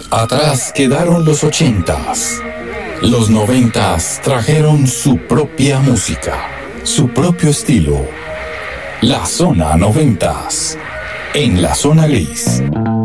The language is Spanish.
Atrás quedaron los 80s. Los 90s trajeron su propia música, su propio estilo. La Zona 90s, en la Zona Gris.